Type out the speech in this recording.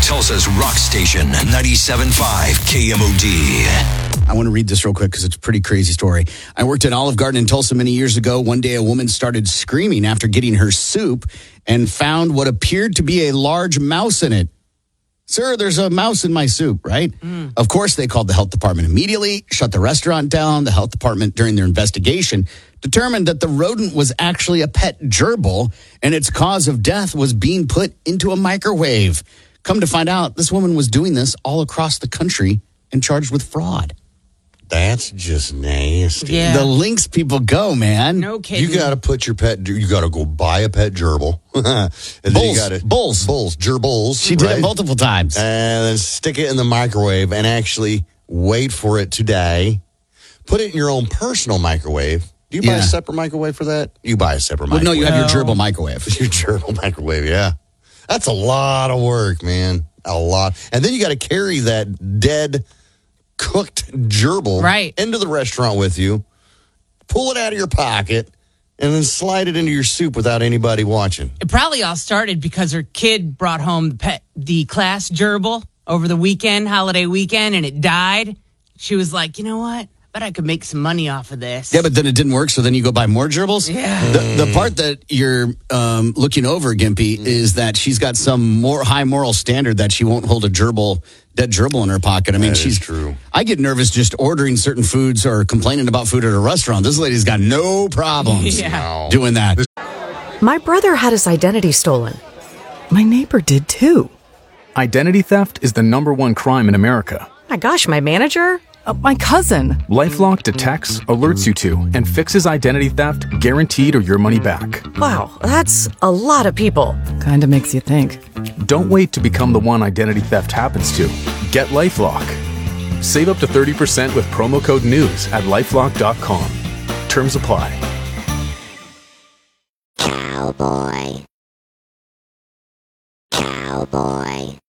Tulsa's rock station, 97.5 KMOD. I want to read this real quick because it's a pretty crazy story. I worked at Olive Garden in Tulsa many years ago. One day, a woman started screaming after getting her soup and found what appeared to be a large mouse in it. Sir, there's a mouse in my soup, right? Of course, they called the health department immediately, shut the restaurant down. The health department, during their investigation, determined that the rodent was actually a pet gerbil, and its cause of death was being put into a microwave. Come to find out, this woman was doing this all across the country and charged with fraud. That's just nasty. Yeah. The links people go, man. No kidding. You got to put your pet, you got to go buy a pet gerbil. And then you gotta, Bulls. Gerbils. She did it multiple times. And then stick it in the microwave and actually wait for it to die. Put it in your own personal microwave. Do you buy a separate microwave for that? You buy a separate microwave. No, you have your gerbil microwave. Your gerbil microwave, yeah. That's a lot of work, man. A lot. And then you got to carry that dead, cooked gerbil into the restaurant with you, pull it out of your pocket, and then slide it into your soup without anybody watching. It probably all started because her kid brought home the class gerbil over the weekend, holiday weekend, and it died. She was like, you know what? I bet I could make some money off of this. Yeah, but then it didn't work, so then you go buy more gerbils? Yeah. The part that you're looking over, Gimpy, is that she's got some more high moral standard that she won't hold a dead gerbil in her pocket. I mean, she's true. I get nervous just ordering certain foods or complaining about food at a restaurant. This lady's got no problems doing that. My brother had his identity stolen. My neighbor did too. Identity theft is the #1 crime in America. My gosh, my manager? My cousin. LifeLock detects, alerts you to, and fixes identity theft guaranteed or your money back. Wow, that's a lot of people. Kinda makes you think. Don't wait to become the one identity theft happens to. Get LifeLock. Save up to 30% with promo code NEWS at LifeLock.com. Terms apply. Cowboy. Cowboy.